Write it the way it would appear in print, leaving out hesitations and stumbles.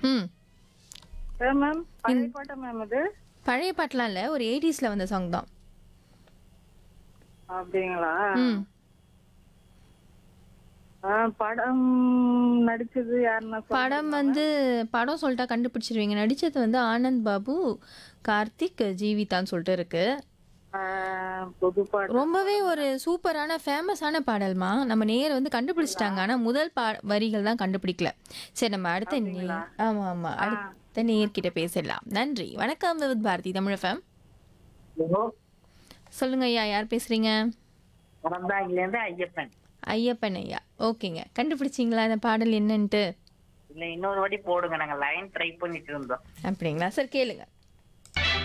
ம். மேம் பழைய பாட்டா மேம் இது? பழைய பாட்டுலாம் இல்ல. ஒரு 80ஸ்ல வந்த சாங் தான். அப்படிங்களா? ம். படம் நடிச்சது யாருன்னா சொல்ல படம் முடியுமா வந்து மேம்? படம் சொல்லிட்டா கண்டுபிடிச்சிருவீங்க. நடிச்சது வந்து ஆனந்த் பாபு, கார்த்திக், ஜீவிதான்னு சொல்லிட்டு இருக்கு. புது பாட்டு ரொம்பவே ஒரு சூப்பரான ஃபேமஸான பாடல்மா. நம்ம நேயர் வந்து அப்படிங்களா? கண்டுபிடிச்சிட்டாங்க. ஆனா முதல் வரிகள் தான் கண்டுபிடிக்கல. சரி நம்ம அடுத்த அப்படிங்களா? ஆமா, ஆமா. ஆ அடுத்த நேயர்கிட்ட பேசிடலாம். நன்றி. வணக்கம் with Bharathi Tamil FM. Hello, சொல்லுங்க ஐயா, யார் பேசுறீங்க? அறந்தாங்கிலேருந்து ஐயப்பன். ஐயப்பன் ஐயா. ஓகேங்க. கண்டுபிடிச்சிங்களா இந்த பாடல் என்னன்ட்டு? இல்ல இன்னொரு வாட்டி போடுங்க, நாங்க லைன் ட்ரை பண்ணிட்டு இருந்தோம். அப்படிங்களா? சரி கேளுங்க.